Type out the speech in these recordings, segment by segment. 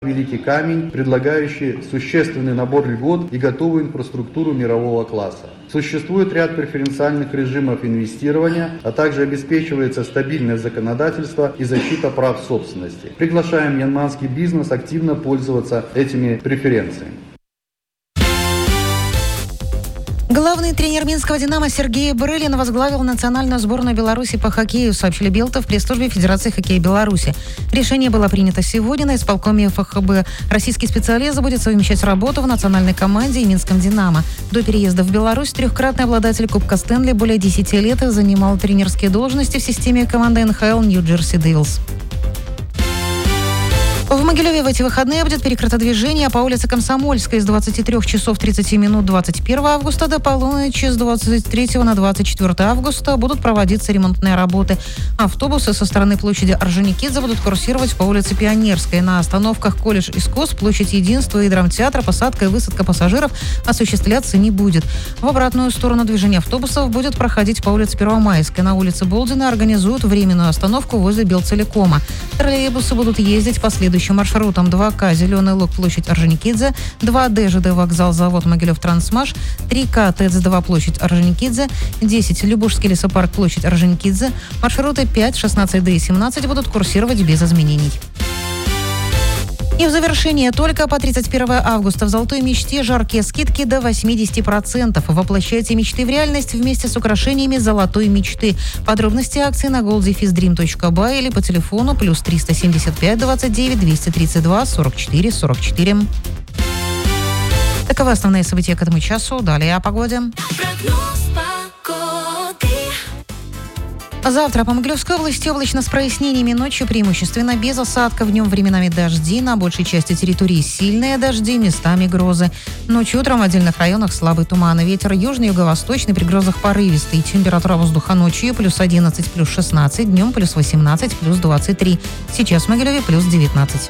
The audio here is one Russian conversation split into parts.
Великий камень, предлагающий существенный набор льгот и готовую инфраструктуру мирового класса. Существует ряд преференциальных режимов инвестирования, а также обеспечивается стабильное законодательство и защита прав собственности. Приглашаем мьянманский бизнес активно пользоваться этими преференциями. Главный тренер минского «Динамо» Сергей Брылин возглавил национальную сборную Беларуси по хоккею, сообщили Белта в пресс-службе Федерации хоккея Беларуси. Решение было принято сегодня на исполкоме ФХБ. Российский специалист будет совмещать работу в национальной команде и минском «Динамо». До переезда в Беларусь трехкратный обладатель Кубка Стэнли более 10 лет занимал тренерские должности в системе команды НХЛ Нью-Джерси Девилс. В Могилеве в эти выходные будет перекрыто движение по улице Комсомольской с 23 часов 30 минут 21 августа до полуночи с 23 на 24 августа будут проводиться ремонтные работы. Автобусы со стороны площади Орджоникидзе будут курсировать по улице Пионерской. На остановках Колледж и СКОС, площадь Единства и Драмтеатра посадка и высадка пассажиров осуществляться не будет. В обратную сторону движения автобусов будет проходить по улице Первомайской. На улице Болдина организуют временную остановку возле Белтелекома. Троллейбусы будут ездить по следующим маршрутам: 2К Зеленый Луг, площадь Орджоникидзе, 2Д ЖД вокзал завод Могилев Трансмаш, 3К ТЭЦ-2, площадь Орджоникидзе, 10 Любушский лесопарк, площадь Орджоникидзе. Маршруты 5, 16Д и 17 будут курсировать без изменений. И в завершение только по 31 августа в «Золотой мечте» жаркие скидки до 80%. Воплощайте мечты в реальность вместе с украшениями «Золотой мечты». Подробности акции на goldefisdream.by или по телефону плюс 375 29 232 44 44. Таковы основные события к этому часу. Далее о погоде. Завтра по Могилевской области облачно с прояснениями, ночью преимущественно без осадков, днем временами дожди, на большей части территории сильные дожди, местами грозы. Ночью и утром в отдельных районах слабый туман, ветер южный, юго-восточный, при грозах порывистый. Температура воздуха ночью плюс 11, плюс 16, днем плюс 18, плюс 23. Сейчас в Могилеве плюс 19.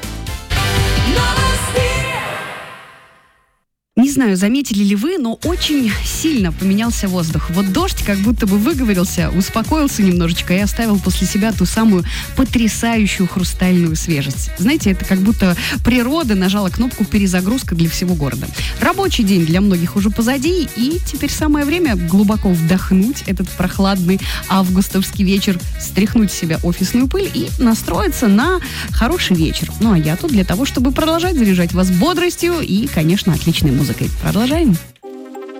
Не знаю, заметили ли вы, но очень сильно поменялся воздух. Вот дождь как будто бы выговорился, успокоился немножечко и оставил после себя ту самую потрясающую хрустальную свежесть. Знаете, это как будто природа нажала кнопку «Перезагрузка» для всего города. Рабочий день для многих уже позади, и теперь самое время глубоко вдохнуть этот прохладный августовский вечер, стряхнуть с себя офисную пыль и настроиться на хороший вечер. Ну а я тут для того, чтобы продолжать заряжать вас бодростью и, конечно, отличной музыкой. Продолжаем.